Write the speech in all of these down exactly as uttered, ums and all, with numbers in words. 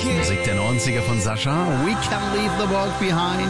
Musik der neunziger von Sascha. We can leave the world behind.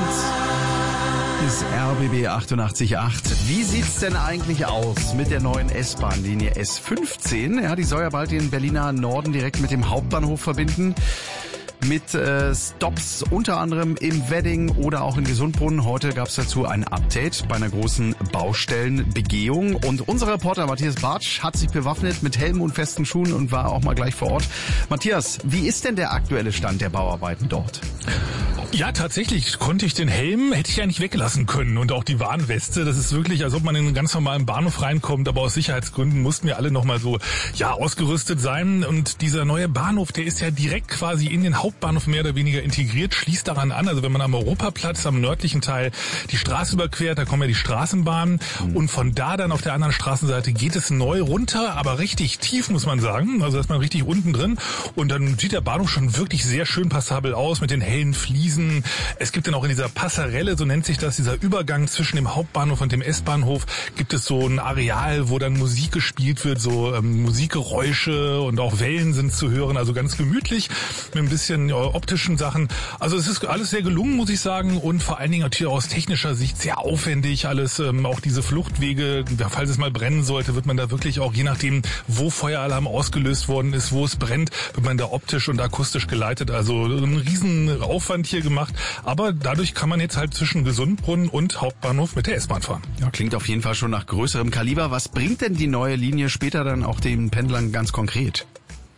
Ist R B B achtundachtzig Komma acht. Wie sieht's denn eigentlich aus mit der neuen S-Bahn-Linie S fünfzehn? Ja, die soll ja bald den Berliner Norden direkt mit dem Hauptbahnhof verbinden. Mit äh, Stops unter anderem im Wedding oder auch in Gesundbrunnen. Heute gab es dazu ein Update bei einer großen Baustellenbegehung. Und unser Reporter Matthias Bartsch hat sich bewaffnet mit Helm und festen Schuhen und war auch mal gleich vor Ort. Matthias, wie ist denn der aktuelle Stand der Bauarbeiten dort? Ja, tatsächlich konnte ich den Helm, hätte ich ja nicht weglassen können und auch die Warnweste. Das ist wirklich, als ob man in einen ganz normalen Bahnhof reinkommt, aber aus Sicherheitsgründen mussten wir alle nochmal so, ja, ausgerüstet sein. Und dieser neue Bahnhof, der ist ja direkt quasi in den Hauptbahnhof mehr oder weniger integriert, schließt daran an. Also wenn man am Europaplatz, am nördlichen Teil, die Straße überquert, da kommen ja die Straßenbahnen mhm. und von da dann auf der anderen Straßenseite geht es neu runter, aber richtig tief, muss man sagen. Also da ist man richtig unten drin und dann sieht der Bahnhof schon wirklich sehr schön passabel aus mit den hellen Fliesen. Es gibt dann auch in dieser Passerelle, so nennt sich das, dieser Übergang zwischen dem Hauptbahnhof und dem S-Bahnhof, gibt es so ein Areal, wo dann Musik gespielt wird, so ähm, Musikgeräusche und auch Wellen sind zu hören, also ganz gemütlich mit ein bisschen äh, optischen Sachen. Also es ist alles sehr gelungen, muss ich sagen, und vor allen Dingen natürlich aus technischer Sicht sehr aufwendig alles, ähm, auch diese Fluchtwege, falls es mal brennen sollte, wird man da wirklich auch, je nachdem, wo Feueralarm ausgelöst worden ist, wo es brennt, wird man da optisch und akustisch geleitet, also ein riesen Aufwand hier gemacht, aber dadurch kann man jetzt halt zwischen Gesundbrunnen und Hauptbahnhof mit der S-Bahn fahren. Ja, klingt auf jeden Fall schon nach größerem Kaliber. Was bringt denn die neue Linie später dann auch den Pendlern ganz konkret?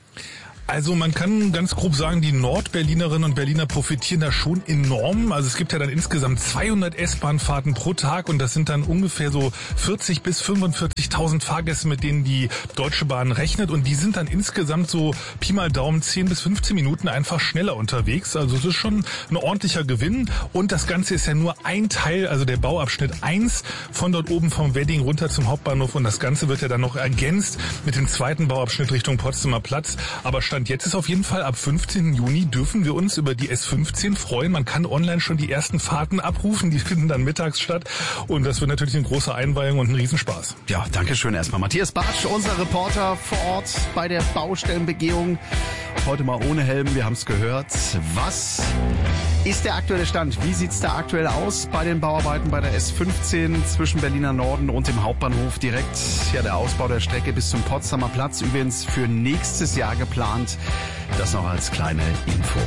Also man kann ganz grob sagen, die Nordberlinerinnen und Berliner profitieren da schon enorm. Also es gibt ja dann insgesamt zweihundert S-Bahn-Fahrten pro Tag und das sind dann ungefähr so vierzig bis fünfundvierzigtausend Fahrgäste, mit denen die Deutsche Bahn rechnet und die sind dann insgesamt so Pi mal Daumen zehn bis fünfzehn Minuten einfach schneller unterwegs. Also es ist schon ein ordentlicher Gewinn und das Ganze ist ja nur ein Teil, also der Bauabschnitt eins von dort oben vom Wedding runter zum Hauptbahnhof und das Ganze wird ja dann noch ergänzt mit dem zweiten Bauabschnitt Richtung Potsdamer Platz. Aber Stand jetzt ist auf jeden Fall, ab fünfzehnten Juni dürfen wir uns über die S fünfzehn freuen. Man kann online schon die ersten Fahrten abrufen, die finden dann mittags statt und das wird natürlich eine große Einweihung und ein Riesenspaß. Ja, danke schön erstmal. Matthias Bartsch, unser Reporter vor Ort bei der Baustellenbegehung. Heute mal ohne Helm, wir haben es gehört. Was ist der aktuelle Stand? Wie sieht's da aktuell aus bei den Bauarbeiten bei der S fünfzehn zwischen Berliner Norden und dem Hauptbahnhof direkt? Ja, der Ausbau der Strecke bis zum Potsdamer Platz übrigens für nächstes Jahr geplant. Das noch als kleine Info.